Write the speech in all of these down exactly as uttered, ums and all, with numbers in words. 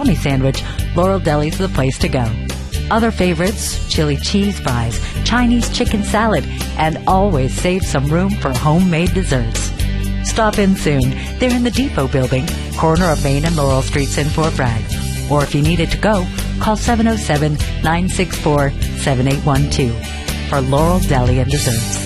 salami sandwich, Laurel Deli's the place to go. Other favorites, chili cheese fries, Chinese chicken salad, and always save some room for homemade desserts. Stop in soon. They're in the Depot Building, corner of Main and Laurel Streets in Fort Bragg. Or if you need it to go, call seven oh seven, nine six four, seven eight one two for Laurel Deli and Desserts.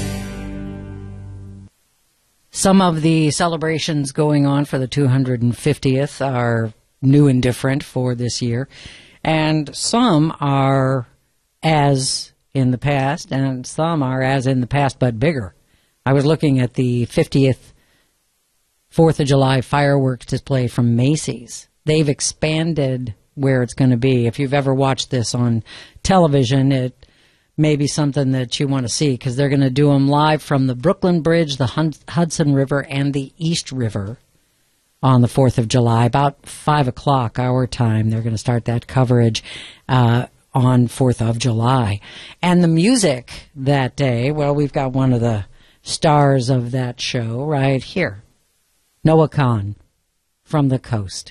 Some of the celebrations going on for the two hundred fiftieth are new and different for this year, and some are as in the past, and some are as in the past but bigger. I was looking at the fiftieth fourth of July fireworks display from Macy's. They've expanded where it's going to be. If you've ever watched this on television, it may be something that you want to see, because they're going to do them live from the Brooklyn Bridge, the Hudson River, and the East River on the fourth of July. About five o'clock our time, they're going to start that coverage uh, on fourth of July. And the music that day, well, we've got one of the stars of that show right here, Noah Kahan from the Coast.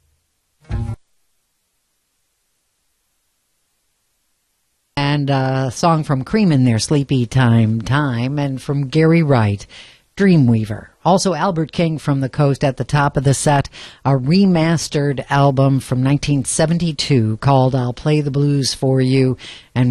And a song from Cream in there, Sleepy Time Time, and from Gary Wright, Dreamweaver. Also Albert King from the Coast at the top of the set, a remastered album from nineteen seventy-two called I'll Play the Blues for You, and